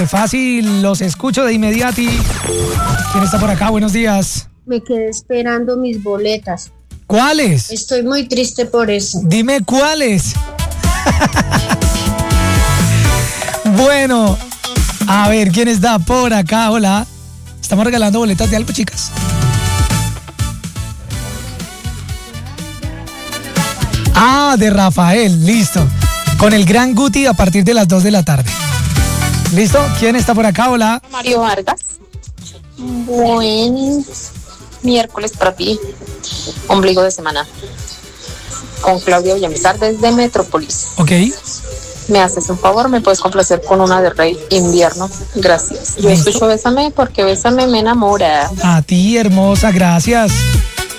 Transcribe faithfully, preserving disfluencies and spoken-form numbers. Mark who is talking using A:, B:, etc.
A: Fácil, los escucho de inmediato. ¿Quién está por acá? Buenos días.
B: Me quedé esperando mis boletas.
A: ¿Cuáles?
B: Estoy muy triste por eso.
A: Dime cuáles. Bueno, a ver, ¿quién está por acá? Hola. Estamos regalando boletas de algo, chicas. Ah, de Rafael, listo. Con el gran Guti a partir de las dos de la tarde. ¿Listo? ¿Quién está por acá? Hola.
C: Mario Vargas. Buen miércoles para ti. Ombligo de semana. Con Claudia Villamizar desde Metrópolis.
A: Ok.
C: Me haces un favor, me puedes complacer con una de Rey Invierno. Gracias. Yo
A: ¿Listo?
C: escucho Bésame porque Bésame me enamora.
A: A ti, hermosa, gracias.